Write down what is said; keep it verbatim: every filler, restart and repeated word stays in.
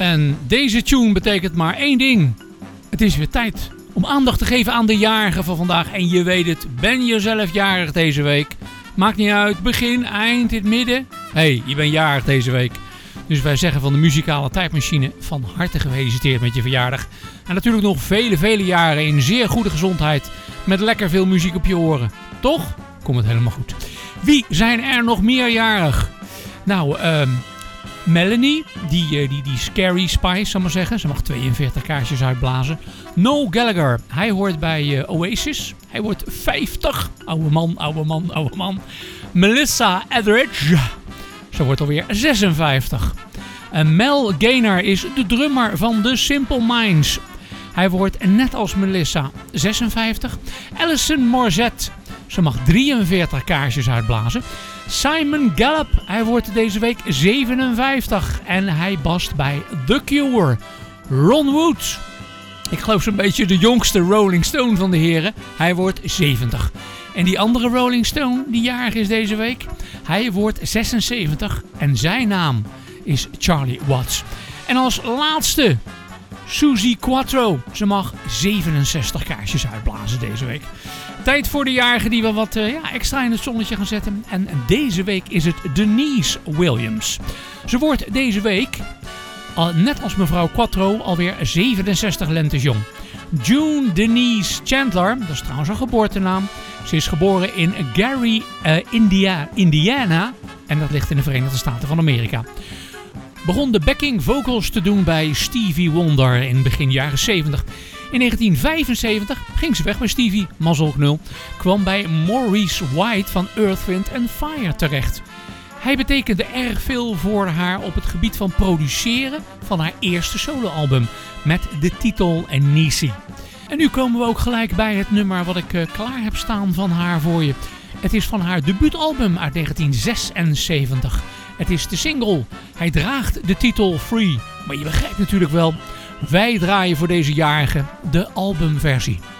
En deze tune betekent maar één ding. Het is weer tijd om aandacht te geven aan de jarigen van vandaag. En je weet het, ben je zelf jarig deze week? Maakt niet uit, begin, eind, in het midden. Hé, hey, je bent jarig deze week. Dus wij zeggen van de muzikale tijdmachine van harte gefeliciteerd met je verjaardag. En natuurlijk nog vele, vele jaren in zeer goede gezondheid. Met lekker veel muziek op je oren. Toch? Komt het helemaal goed. Wie zijn er nog meerjarig? Nou, um, Melanie, die, die, die Scary Spice, zal maar zeggen. Ze mag tweeënveertig kaarsjes uitblazen. Noel Gallagher, hij hoort bij uh, Oasis. Hij wordt vijftig. Oude man, oude man, oude man. Melissa Etheridge, ze wordt alweer zesenvijftig. En Mel Gaynor is de drummer van The Simple Minds. Hij wordt net als Melissa zesenvijftig. Alison Morsette, ze mag drieënveertig kaarsjes uitblazen. Simon Gallup, hij wordt deze week zevenenvijftig en hij bast bij The Cure. Ron Wood, ik geloof zo'n beetje de jongste Rolling Stone van de heren, hij wordt zeventig. En die andere Rolling Stone die jarig is deze week, hij wordt zesenzeventig en zijn naam is Charlie Watts. En als laatste Suzi Quatro, ze mag zevenenzestig kaarsjes uitblazen deze week. Tijd voor de jarigen die we wat uh, ja, extra in het zonnetje gaan zetten. En deze week is het Denise Williams. Ze wordt deze week, uh, net als mevrouw Quatro, alweer zevenenzestig lentes jong. June Denise Chandler, dat is trouwens een geboortenaam. Ze is geboren in Gary, uh, India, Indiana. En dat ligt in de Verenigde Staten van Amerika. Begon de backing vocals te doen bij Stevie Wonder in begin jaren zeventig. In negentien vijfenzeventig ging ze weg bij Stevie, mazzel nul, kwam bij Maurice White van Earth, Wind and Fire terecht. Hij betekende erg veel voor haar op het gebied van produceren van haar eerste soloalbum met de titel Nisi. En nu komen we ook gelijk bij het nummer wat ik uh, klaar heb staan van haar voor je. Het is van haar debuutalbum uit negentien zesenzeventig. Het is de single. Hij draagt de titel Free. Maar je begrijpt natuurlijk wel, wij draaien voor deze jarige de albumversie.